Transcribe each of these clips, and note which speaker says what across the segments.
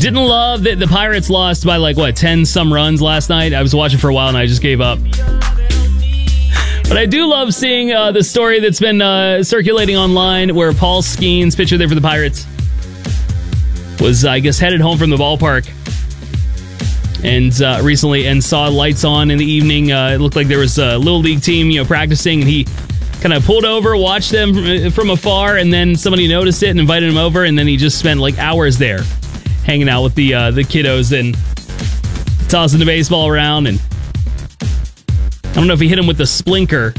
Speaker 1: Didn't love that the Pirates lost by 10 some runs last night. I was watching for a while and I just gave up. But I do love seeing the story that's been circulating online where Paul Skeens, pitcher there for the Pirates, was, I guess, headed home from the ballpark and recently and saw lights on in the evening. It looked like there was a Little League team, practicing, and he kind of pulled over, watched them from afar, and then somebody noticed it and invited him over, and then he just spent hours there hanging out with the kiddos and tossing the baseball around. And I don't know if he hit him with the splinker,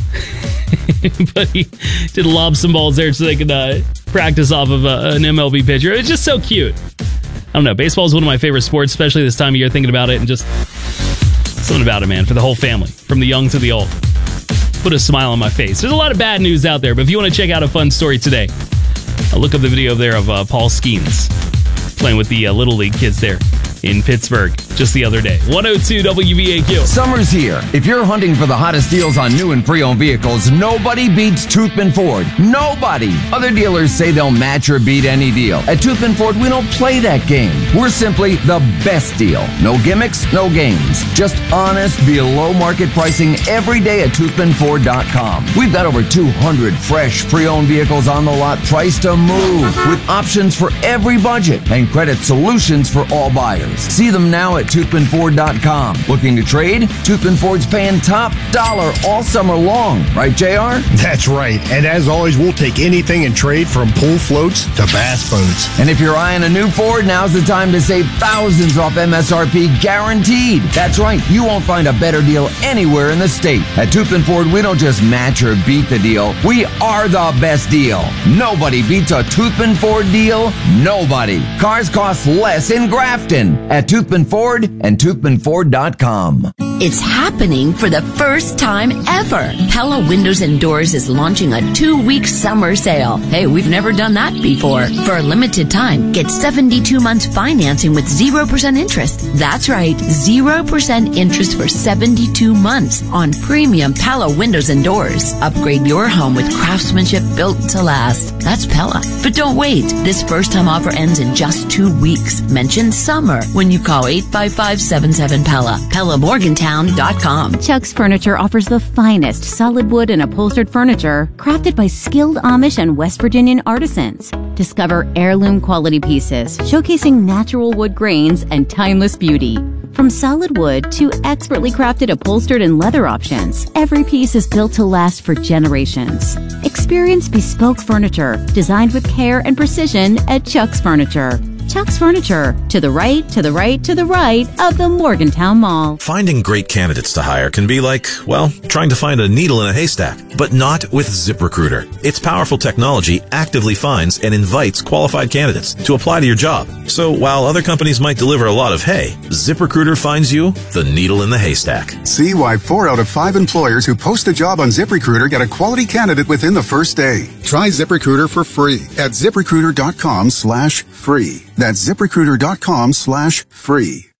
Speaker 1: but he did lob some balls there so they could practice off of an MLB pitcher. It's just so cute. I don't know. Baseball is one of my favorite sports, especially this time of year, thinking about it, and just something about it, man, for the whole family, from the young to the old. Put a smile on my face. There's a lot of bad news out there, but if you want to check out a fun story today, I'll look up the video there of Paul Skeens playing with the Little League kids there in Pittsburgh just the other day. 102 WBAQ.
Speaker 2: Summer's here. If you're hunting for the hottest deals on new and pre-owned vehicles, nobody beats Toothman Ford. Nobody. Other dealers say they'll match or beat any deal. At Toothman Ford, we don't play that game. We're simply the best deal. No gimmicks, no games. Just honest, below market pricing every day at toothmanford.com. We've got over 200 fresh pre-owned vehicles on the lot priced to move, with options for every budget and credit solutions for all buyers. See them now at toothmanford.com. Looking to trade? Toothman Ford's paying top dollar all summer long. Right, JR?
Speaker 3: That's right. And as always, we'll take anything in trade, from pool floats to bass boats.
Speaker 2: And if you're eyeing a new Ford, now's the time to save thousands off MSRP guaranteed. That's right. You won't find a better deal anywhere in the state. At Toothman Ford, we don't just match or beat the deal. We are the best deal. Nobody beats a Toothman Ford deal. Nobody. Cars cost less in Grafton. At Toothman Ford and toothmanford.com.
Speaker 4: It's happening for the first time ever. Pella Windows and Doors is launching a 2-week summer sale. Hey, we've never done that before. For a limited time, get 72 months financing with 0% interest. That's right, 0% interest for 72 months on premium Pella Windows and Doors. Upgrade your home with craftsmanship built to last. That's Pella. But don't wait. This first-time offer ends in just 2 weeks. Mention summer when you call 855-77-PELLA. PellaMorgantown.com.
Speaker 5: Chuck's Furniture offers the finest solid wood and upholstered furniture crafted by skilled Amish and West Virginian artisans. Discover heirloom quality pieces showcasing natural wood grains and timeless beauty. From solid wood to expertly crafted upholstered and leather options, every piece is built to last for generations. Experience bespoke furniture designed with care and precision at Chuck's Furniture. Chuck's Furniture, to the right, to the right, to the right of the Morgantown Mall.
Speaker 6: Finding great candidates to hire can be like, well, trying to find a needle in a haystack, but not with ZipRecruiter. Its powerful technology actively finds and invites qualified candidates to apply to your job. So while other companies might deliver a lot of hay, ZipRecruiter finds you the needle in the haystack.
Speaker 7: See why 4 out of 5 employers who post a job on ZipRecruiter get a quality candidate within the first day. Try ZipRecruiter for free at ZipRecruiter.com/free. That's ZipRecruiter.com/free.